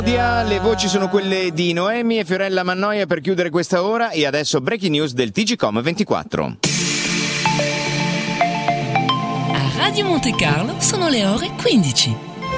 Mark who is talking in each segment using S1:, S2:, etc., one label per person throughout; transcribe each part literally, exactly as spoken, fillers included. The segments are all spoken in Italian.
S1: Le voci sono quelle di Noemi e Fiorella Mannoia per chiudere questa ora, e adesso breaking news del T G Com ventiquattro.
S2: A Radio Monte Carlo sono le ore quindici.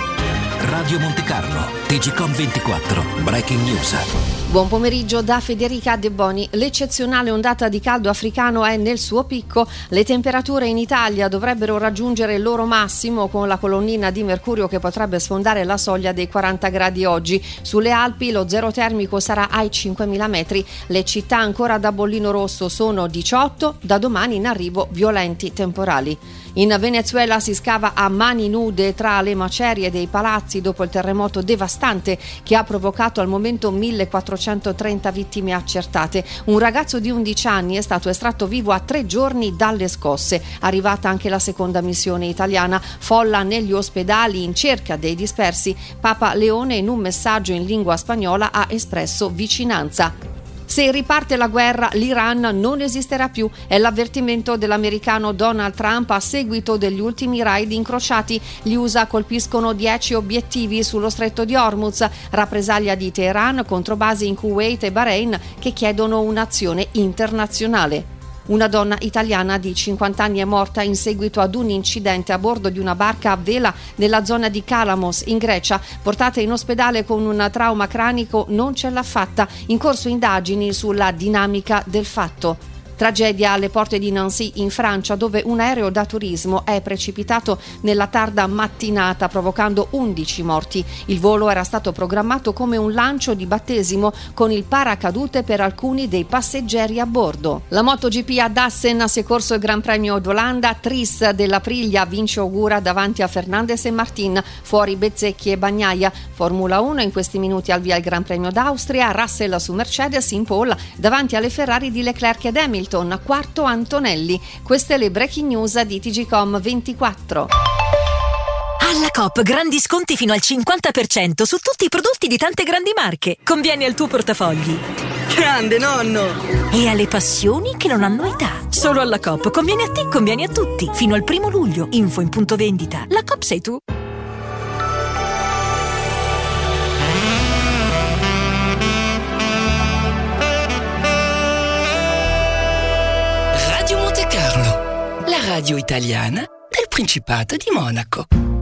S3: Radio Monte Carlo, T G Com ventiquattro, breaking news.
S4: Buon pomeriggio da Federica De Boni. L'eccezionale ondata di caldo africano è nel suo picco. Le temperature in Italia dovrebbero raggiungere il loro massimo, con la colonnina di mercurio che potrebbe sfondare la soglia dei quaranta gradi oggi. Sulle Alpi lo zero termico sarà ai cinquemila metri. Le città ancora da bollino rosso sono diciotto, da domani in arrivo violenti temporali. In Venezuela si scava a mani nude tra le macerie dei palazzi dopo il terremoto devastante che ha provocato al momento millequattrocentotrenta vittime accertate. Un ragazzo di undici anni è stato estratto vivo a tre giorni dalle scosse. Arrivata anche la seconda missione italiana. Folla negli ospedali in cerca dei dispersi. Papa Leone in un messaggio in lingua spagnola ha espresso vicinanza. Se riparte la guerra, l'Iran non esisterà più. È l'avvertimento dell'americano Donald Trump a seguito degli ultimi raid incrociati. Gli U S A colpiscono dieci obiettivi sullo stretto di Hormuz, rappresaglia di Teheran contro basi in Kuwait e Bahrain che chiedono un'azione internazionale. Una donna italiana di cinquanta anni è morta in seguito ad un incidente a bordo di una barca a vela nella zona di Kalamos, in Grecia. Portata in ospedale con un trauma cranico, non ce l'ha fatta. In corso indagini sulla dinamica del fatto. Tragedia alle porte di Nancy in Francia, dove un aereo da turismo è precipitato nella tarda mattinata provocando undici morti. Il volo era stato programmato come un lancio di battesimo con il paracadute per alcuni dei passeggeri a bordo. La MotoGP ad Assen si è corso il Gran Premio d'Olanda. Tris dell'Aprilia vince Ogura davanti a Fernandez e Martin, fuori Bezzecchi e Bagnaia. Formula uno, in questi minuti al via il Gran Premio d'Austria. Russell su Mercedes in pole davanti alle Ferrari di Leclerc ed Hamilton. Quarto Antonelli. Queste le breaking news di T G Com ventiquattro.
S5: Alla Coop grandi sconti fino al cinquanta per cento su tutti i prodotti di tante grandi marche. Conviene al tuo portafogli.
S6: Grande nonno!
S5: E alle passioni che non hanno età. Solo alla Coop conviene a te, conviene a tutti. Fino al primo luglio. Info in punto vendita. La Coop sei tu.
S2: Radio Monte Carlo, la radio italiana del Principato di Monaco.